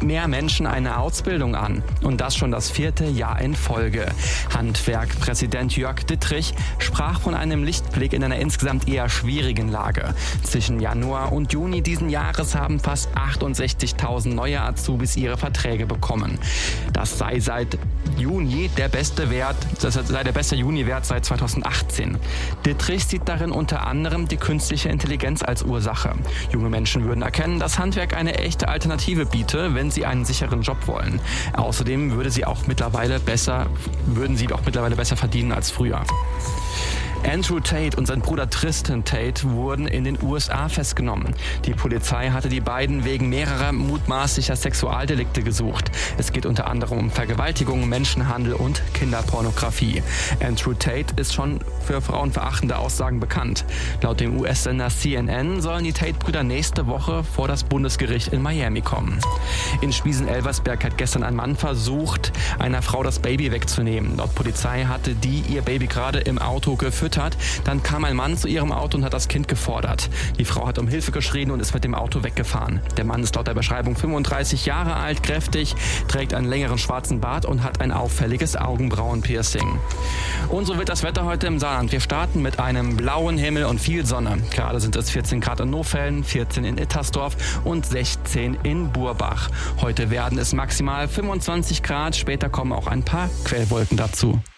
mehr Menschen eine Ausbildung an. Und das schon das 4. Jahr in Folge. Handwerkpräsident Jörg Dittrich sprach von einem Lichtblick in einer insgesamt eher schwierigen Lage. Zwischen Januar und Juni diesen Jahres haben fast 68.000 neue Azubis ihre Verträge bekommen. Das sei seit Juni der beste Juniwert seit 2018. Dittrich sieht darin unter anderem die künstliche Intelligenz als Ursache. Junge Menschen würden erkennen, dass Handwerk eine echte Alternative biete, wenn sie einen sicheren Job wollen. Außerdem würden sie auch mittlerweile besser verdienen als früher. Andrew Tate und sein Bruder Tristan Tate wurden in den USA festgenommen. Die Polizei hatte die beiden wegen mehrerer mutmaßlicher Sexualdelikte gesucht. Es geht unter anderem um Vergewaltigung, Menschenhandel und Kinderpornografie. Andrew Tate ist schon für frauenverachtende Aussagen bekannt. Laut dem US-Sender CNN sollen die Tate-Brüder nächste Woche vor das Bundesgericht in Miami kommen. In Spiesen-Elversberg hat gestern ein Mann versucht, einer Frau das Baby wegzunehmen. Laut Polizei hatte die ihr Baby gerade im Auto gefüttert. Dann kam ein Mann zu ihrem Auto und hat das Kind gefordert. Die Frau hat um Hilfe geschrien und ist mit dem Auto weggefahren. Der Mann ist laut der Beschreibung 35 Jahre alt, kräftig, trägt einen längeren schwarzen Bart und hat ein auffälliges Augenbrauenpiercing. Und so wird das Wetter heute im Saarland. Wir starten mit einem blauen Himmel und viel Sonne. Gerade sind es 14 Grad in Nohfelden, 14 in Ittersdorf und 16 in Burbach. Heute werden es maximal 25 Grad, später kommen auch ein paar Quellwolken dazu.